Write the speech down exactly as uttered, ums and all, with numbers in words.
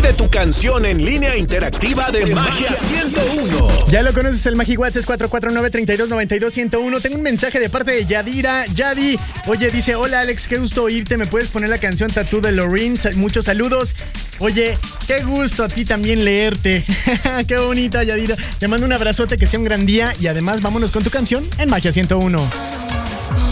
Pide tu canción en línea interactiva de Magia ciento uno. Ya lo conoces, el MagiWhat's es cuatro cuatro nueve, tres dos, nueve dos, uno cero uno. Tengo un mensaje de parte de Yadira. Yadi, oye, dice: hola Alex, qué gusto oírte. ¿Me puedes poner la canción Tattoo de Loreen? Muchos saludos. Oye, qué gusto a ti también leerte. Qué bonita, Yadira. Te mando un abrazote, que sea un gran día. Y además, vámonos con tu canción en Magia ciento uno.